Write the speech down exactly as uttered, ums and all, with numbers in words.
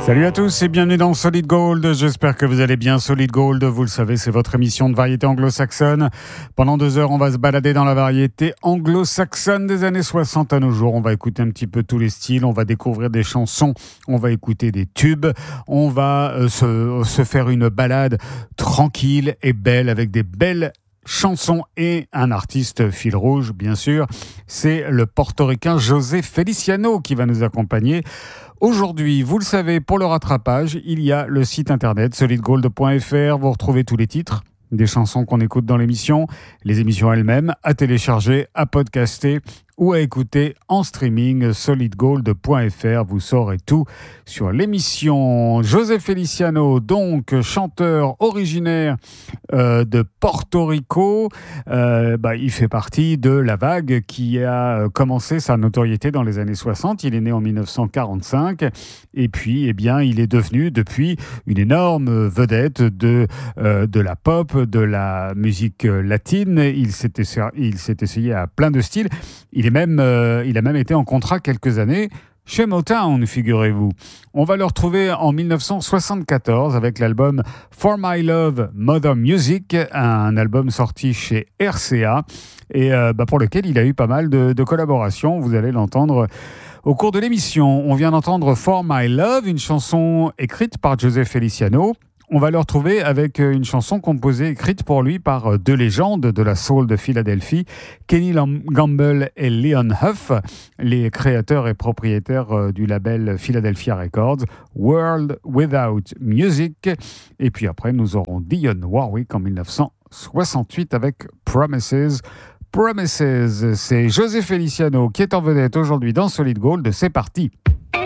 Salut à tous et bienvenue dans Solid Gold. J'espère que vous allez bien. Solid Gold, vous le savez, c'est votre émission de variété anglo-saxonne. Pendant deux heures, on va se balader dans la variété anglo-saxonne des années soixante à nos jours. On va écouter un petit peu tous les styles, on va découvrir des chansons, on va écouter des tubes, on va euh, se, se faire une balade tranquille et belle avec des belles chansons et un artiste fil rouge, bien sûr. C'est le portoricain José Feliciano qui va nous accompagner. Aujourd'hui, vous le savez, pour le rattrapage, il y a le site internet solid gold point f r. Vous retrouvez tous les titres des chansons qu'on écoute dans l'émission, les émissions elles-mêmes, à télécharger, à podcaster ou à écouter en streaming. solid gold point f r. Vous saurez tout sur l'émission. José Feliciano, donc chanteur originaire euh, de Porto Rico, euh, bah, il fait partie de la vague qui a commencé sa notoriété dans les années soixante. Il est né en dix-neuf cent quarante-cinq et puis eh bien, il est devenu depuis une énorme vedette de, euh, de la pop, de la musique latine. Il s'est, essayé, il s'est essayé à plein de styles. Il, est même, euh, il a même été en contrat quelques années chez Motown, figurez-vous. On va le retrouver en dix-neuf cent soixante-quatorze avec l'album For My Love, Mother Music, un album sorti chez R C A et euh, bah, pour lequel il a eu pas mal de, de collaborations. Vous allez l'entendre au cours de l'émission. On vient d'entendre For My Love, une chanson écrite par José Feliciano. On va le retrouver avec une chanson composée, écrite pour lui par deux légendes de la soul de Philadelphie, Kenny Gamble et Leon Huff, les créateurs et propriétaires du label Philadelphia Records, World Without Music. Et puis après, nous aurons Dionne Warwick en dix-neuf cent soixante-huit avec Promises. Promises, c'est José Feliciano qui est en vedette aujourd'hui dans Solid Gold. C'est parti.